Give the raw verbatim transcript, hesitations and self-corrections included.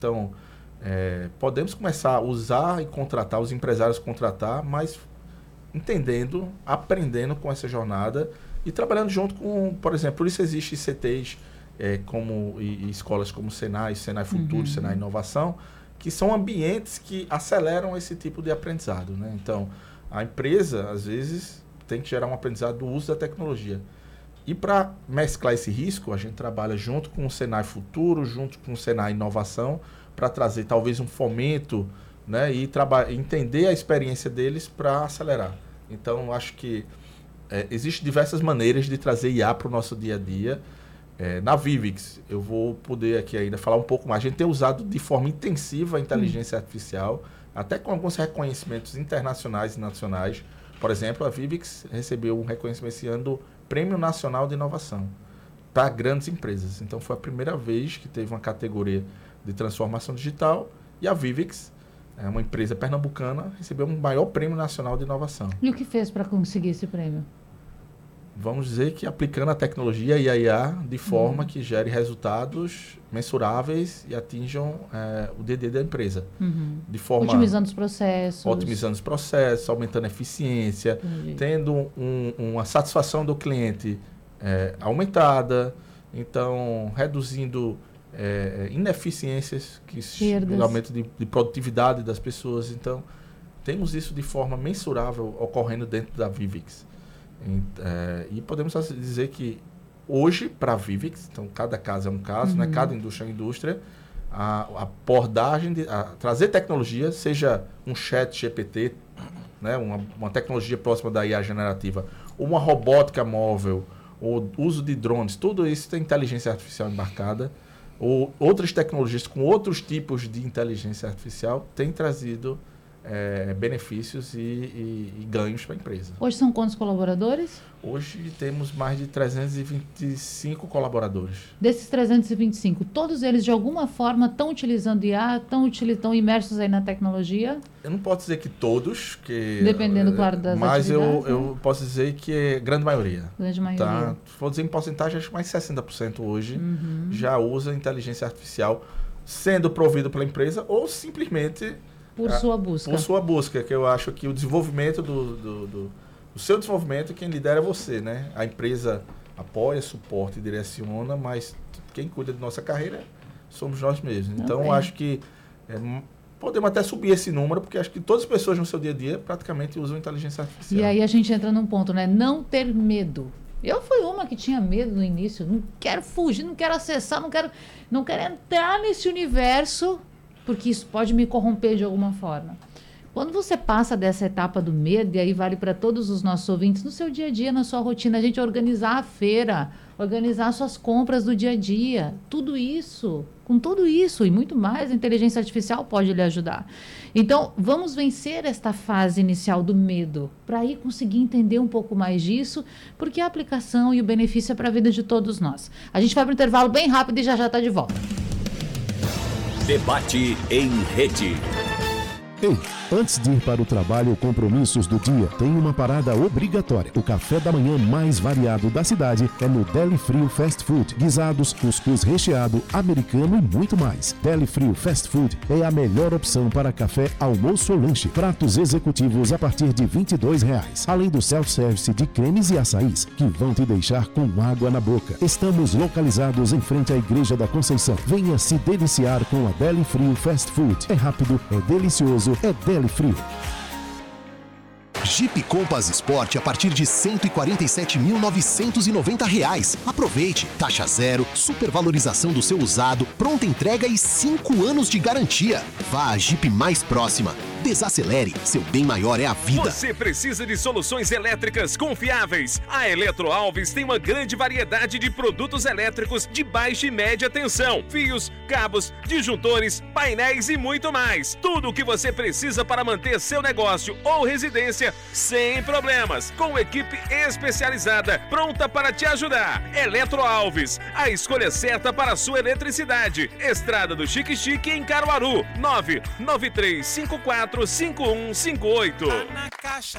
Então, é, podemos começar a usar e contratar, os empresários contratar, mas entendendo, aprendendo com essa jornada e trabalhando junto com, por exemplo, por isso existe C T's é, como, e, e escolas como Senai, Senai Futuro, uhum. Senai Inovação, que são ambientes que aceleram esse tipo de aprendizado, né? Então, a empresa, às vezes, tem que gerar um aprendizado do uso da tecnologia. E para mesclar esse risco, a gente trabalha junto com o Senai Futuro, junto com o Senai Inovação, para trazer talvez um fomento, né, e entender a experiência deles para acelerar. Então, acho que é, existem diversas maneiras de trazer I A para o nosso dia a dia. É, na Vivix, eu vou poder aqui ainda falar um pouco mais. A gente tem usado de forma intensiva a inteligência hum. artificial, até com alguns reconhecimentos internacionais e nacionais. Por exemplo, a Vivix recebeu um reconhecimento esse ano do Prêmio Nacional de Inovação para grandes empresas. Então, foi a primeira vez que teve uma categoria de transformação digital e a Vivix, é uma empresa pernambucana, recebeu um maior prêmio nacional de inovação. E o que fez para conseguir esse prêmio? Vamos dizer que aplicando a tecnologia e a I A de forma uhum. que gere resultados mensuráveis e atinjam é, o D D da empresa. Uhum. De forma, otimizando os processos. Otimizando os processos, aumentando a eficiência, Entendi. tendo um, uma satisfação do cliente é, aumentada, então reduzindo é, ineficiências, que o aumento de, de produtividade das pessoas. Então, temos isso de forma mensurável ocorrendo dentro da Vivix. E, é, e podemos dizer que hoje, para a Vivix, então cada caso é um caso, uhum. né? Cada indústria é uma indústria, a, a abordagem, de, a, trazer tecnologia, seja um chat G P T, né? uma, uma tecnologia próxima da I A generativa, ou uma robótica móvel, ou uso de drones, tudo isso tem inteligência artificial embarcada, ou outras tecnologias com outros tipos de inteligência artificial têm trazido É, benefícios e, e, e ganhos para a empresa. Hoje são quantos colaboradores? Hoje temos mais de trezentos e vinte e cinco colaboradores. Desses trezentos e vinte e cinco, todos eles de alguma forma estão utilizando I A, estão imersos aí na tecnologia? Eu não posso dizer que todos, que, dependendo, claro, das mas atividades. Mas eu, né? eu posso dizer que é grande maioria. Grande maioria. Tá? Vou dizer em porcentagem, acho que mais de sessenta por cento hoje uhum. já usa inteligência artificial, sendo provido pela empresa ou simplesmente por sua busca. Por sua busca, que eu acho que o desenvolvimento do, do, do, do seu desenvolvimento, quem lidera é você, né? A empresa apoia, suporta e direciona, mas quem cuida de nossa carreira somos nós mesmos. Então, okay. eu acho que é, podemos até subir esse número, porque acho que todas as pessoas no seu dia a dia praticamente usam inteligência artificial. E aí a gente entra num ponto, né? Não ter medo. Eu fui uma que tinha medo no início. Não quero fugir, não quero acessar, não quero, não quero entrar nesse universo, porque isso pode me corromper de alguma forma. Quando você passa dessa etapa do medo, e aí vale para todos os nossos ouvintes, no seu dia a dia, na sua rotina, a gente organizar a feira, organizar suas compras do dia a dia, tudo isso, com tudo isso e muito mais, a inteligência artificial pode lhe ajudar. Então, vamos vencer esta fase inicial do medo, para aí conseguir entender um pouco mais disso, porque a aplicação e o benefício é para a vida de todos nós. A gente vai para um intervalo bem rápido e já já está de volta. Debate em rede. Ei, antes de ir para o trabalho ou compromissos do dia, tem uma parada obrigatória. O café da manhã mais variado da cidade é no Deli Frio Fast Food. Guisados, cuscuz recheado, americano e muito mais. Deli Frio Fast Food é a melhor opção para café, almoço ou lanche. Pratos executivos a partir de vinte e dois reais. Além do self-service de cremes e açaís, que vão te deixar com água na boca. Estamos localizados em frente à Igreja da Conceição. Venha se deliciar com a Deli Frio Fast Food. É rápido, é delicioso, é Deli Frio. Jeep Compass Sport a partir de cento e quarenta e sete mil novecentos e noventa reais. Aproveite, taxa zero, supervalorização do seu usado, pronta entrega e cinco anos de garantia. Vá à Jeep mais próxima. Desacelere, seu bem maior é a vida. Você precisa de soluções elétricas confiáveis. A Eletro Alves tem uma grande variedade de produtos elétricos de baixa e média tensão. Fios, cabos, disjuntores, painéis e muito mais. Tudo o que você precisa para manter seu negócio ou residência sem problemas. Com equipe especializada pronta para te ajudar. Eletro Alves, a escolha certa para a sua eletricidade. Estrada do Chique Chique em Caruaru. nove nove três cinco quatro cinco um cinco oito.